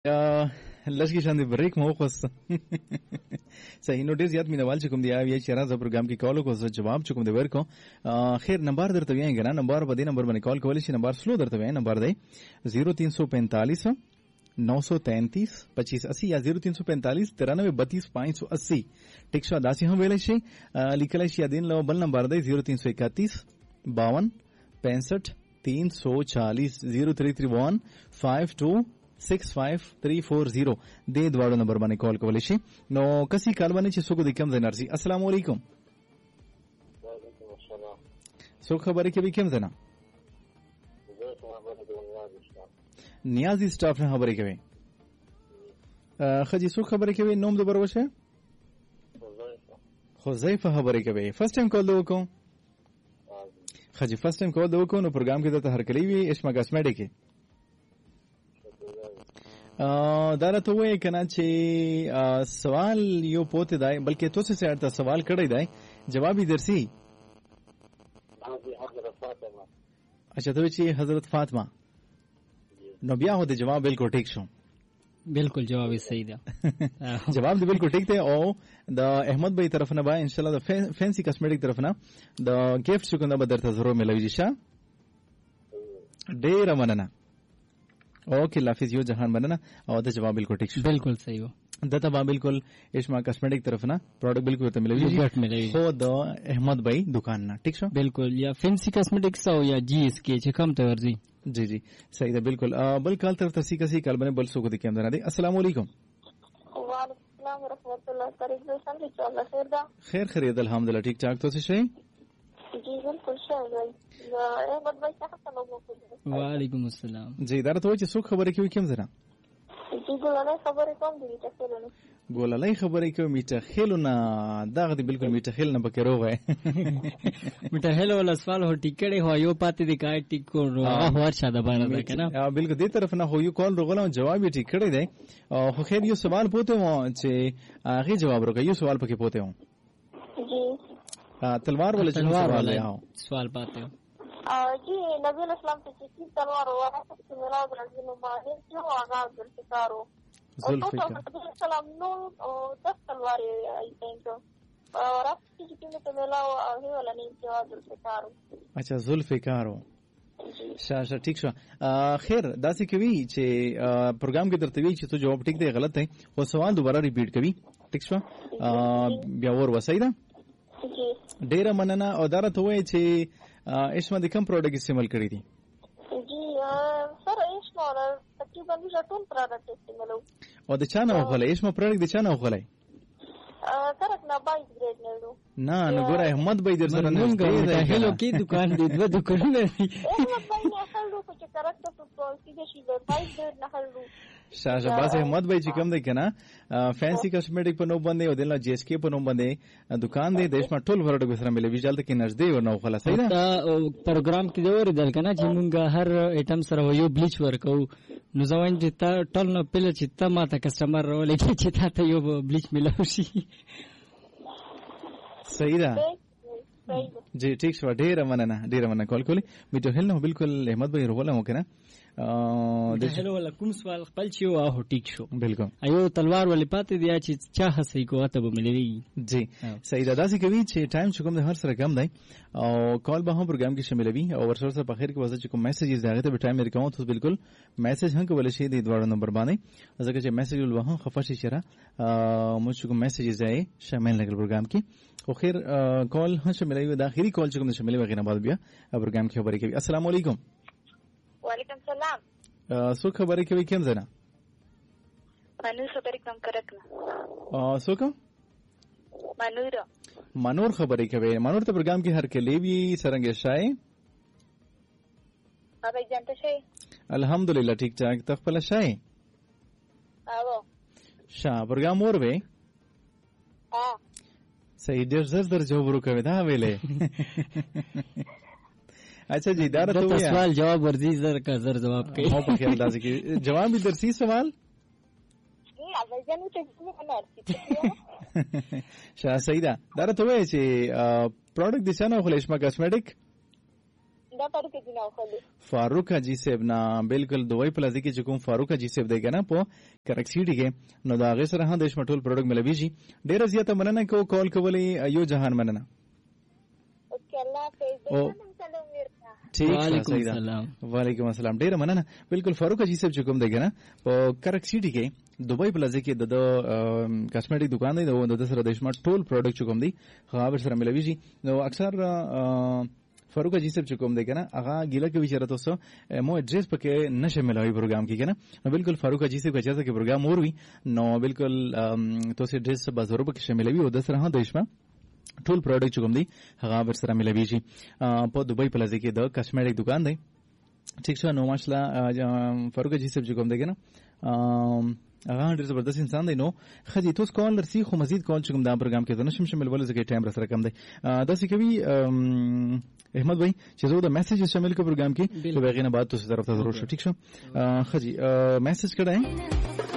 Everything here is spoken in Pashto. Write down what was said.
لږ شاندې بریک مو وخوست صحیح نو ډیر زیات مینوال چې کوم دی یا چې راز پروګرام کې کال کو جواب چې کوم دی ورکو خیر نمبر درته وایي ګنا نمبر په دې نمبر باندې کال کول شي نمبر سلو درته وایي نمبر دی 0345 933 2580 یا 0345 93 32 580 ټیک شو داسې هم ویل شي لیکل شي دین لو بل نمبر دی 0331 52 65 340 0331 52 65340 دې دواړو نمبر باندې کال کولی شي نو کسي کال باندې چې څوک د کوم ځای نرسي السلام علیکم وعلیکم السلام څوک خبرې کوي کوم ځای نیازي سټاف نه خبرې کوي خجي څوک خبرې کوي نوم د بروشه حذیفه خبرې کوي فرست ټایم کال وکړو خجي فرست ټایم کال وکړو نو پروګرام کې ته هر کلی وي اسما کاسمیټیک کې دا راته وایي کنه چې سوال یو پوت دی بلکې تاسو سره ته سوال کړی دی جواب یې درسي اچھا ته چې حضرت فاطمه نو بیا هو د جواب بالکل ټیک شو بالکل جواب صحیح دی جواب دی بالکل ټیک دی او د احمد بھائی طرف نه با ان شاء الله د فینسی کاسمیټک طرف نه د گیفټ څخه به درته ضرور ملوي شي ډیر مننه اوکے لافظ یو جهان مننه او د جواب بالکل ټیک شو بالکل صحیح و دته با بالکل اشما کاسمیټک طرف نه پروډکټ بالکل ته ملوي خو د احمد بھائی دکان نه ټیک شو بالکل یا فینسی کاسمیټکس او یا جی اس کې چې کم ته ورځي جی جی صحیح ده بالکل بل کال طرف ترسي کسي کال باندې بل څوک دي کوم نه دي السلام علیکم وعلیکم السلام ورحمۃ اللہ تعالی وبرکاتہ خیر دا خیر خیریت الحمدلله ٹھیک ٹھاک تو شي جی بالکل شاید احمد بھائی څنګه نو وعلیکم السلام جی دا ته چې څوک خبرې کوي کوم ځای جی ګولای خبرې کوم دي چې څه ګولای خبرې کوي میټه خېلونه دغه دی بالکل میټه خېل نه پکې روغه میټه خېل ول سوال هو ټیکړې هو یو پاتې دی کای ټیک کو هو شاده باندې ده کنه بالکل دې طرف نه هو یو کال روغله جواب یې ټیکړې دی خو خیر یو سوال پوته و چې هغه جواب ورکړ یو سوال پکې پوته و جی تلوار ولا سوال پاتے ہو جی نبی علیہ السلام سے چیز تلوار ہوا ہے سب سے ملا برازیل مبادل جو آغاز ذوالفقار ہو ذوالفقار نبی علیہ السلام 10 تلوار آئی تھینک اور آپ کی جتی میں تو ملا ہے والا نہیں جو ذوالفقار ہو اچھا ذوالفقار ہو شاشه ٹھیک شو خیر داسې کوي چې پروګرام کې درته وی چې تو جواب ټیک دی غلط دی خو سوال دوباره ریپیټ کوي ټیک شو بیا ور وسایدا ډیر مننه او دا راته وایي چې اسما د کوم پروډکټ استعمال کړی دي جی سر اسما تقریبا ټول پروډکټ استعمالو او د چا نه وغلې اسما پروډکټ د چا نه وغلې سر نه بای ګریډ نه نو ګوره احمد بھائی در سره نه هلو کی دکان دی دوه دکانونه دي احمد بھائی نه خللو چې کریکټر فوټبال کې شي د بای ګریډ نه خللو شاشه باز احمد بھائی چې کوم دی کنه فینسی کاسمیټک په نو باندې او دلته جی اس کے په نو باندې دکان دی دیش ما ټول ورډ سره ملي ویجال ته کې نږدې ورنو خلاص دی دا پروګرام کې دی ور دل کنه چې مونږ هر ایټم سره یو بلیچ ورکو نو ځوان چې ټول نو پله چې تا ما ته کسٹمر ولې چې تا ته یو بلیچ ملو شي صحیح ده جی ٹھیک شو ډیر مننه کال کولی میټو هل نو بالکل احمد بھائی روله مو کنه د هلو ولا کوم سوال خپل شي او ټیک شو بالکل ایو تلوار ولې پاتې دی چې چا هسې کوته به ملوي جی صحیح ده داسې کوي چې ټایم چې کوم د هر سره کم دی او کال به هم پروګرام کې شاملوي او ورسره سره په خیر کې وځي چې کوم میسجز دغه ته به ټایم ورکوم تاسو بالکل میسج هم کولای شئ د دوړو نمبر باندې ځکه چې میسج ول وه خفاشي چیرې مو چې کوم میسجز دی شامل لګل پروګرام کې خو خیر کال هم شاملوي د اخیری کال چې کوم شاملوي غیر بعد بیا پروګرام کې خبرې کوي السلام علیکم وعلیکم السلام څوک خبرې کوي کوم ځای نه منور خبرې کوم کرکنه څوک منور خبرې کوي منور ته پروګرام کې هر کلی وی سرنګ شای بابا جانته شي الحمدلله ٹھیک ٹھاک تخپل شای او شا پروګرام اور وې صحیح ډېر زر جواب ورکوي دا ویلې اچھا جی دا راته ویا سوال جواب ورزي زر کا زر جواب کوي او په خیال داسې کې جواب به درسي سوال شاه صحیح دا راته ویا چې پروډکټ د چانه خو لښما کاسمیټک دا فاروق حاجي نه خو فاروق حاجی صاحب نه بالکل دوی پلازي کې چې کوم فاروق حاجی صاحب دی کنه په کرکسیډي کې نو دا غي سره هم د شمټول پروډکټ ملويږي. ډیره زیاته مننه کو کال کولې یو جهان مننه. اوکې الله حافظ. ٹھیک ہے وعلیکم السلام ډیره مننه. بالکل فاروق حاجی صاحب چې کوم دی کنه په کرکسیډي کې دوبۍ پلازي کې د کاسمیټک دکان دی د سره د شمټول پروډکټ چې کوم دی هغه سره ملويږي. نو اکثر فاروق حاجی صاحب چې کوم دی کنه هغه ګیله کوي چې تاسو مو ایڈریس پکې نشه ملوي پروګرام کې کنه. نو بالکل فاروق حاجی صاحب چې کې پروګرام اور وي نو بالکل تاسو ایڈریس بازار پکې شامل وي او د سره د شمه ټول پروډکټ چې کوم دی هغه ور سره ملويږي په دوبۍ پلازي کې د کاسمیټک دکان دی. ٹھیک شه نو ماشاءالله فاروق حاجی صاحب چې کوم دی کنه هغه ډېر زبردست انسان دی. نو خدي تاسو کال درسي خو مزید کال چې کوم دا پروګرام کې نشم شامل ولې ځکه ټایم را سره کم دی. داسې کوي احمد بھائی چې زه د میسج شامل کو پروګرام کې تو بغیر نه بعد تاسو طرف ته ضرور شو. ٹھیک شه خدي میسج کړه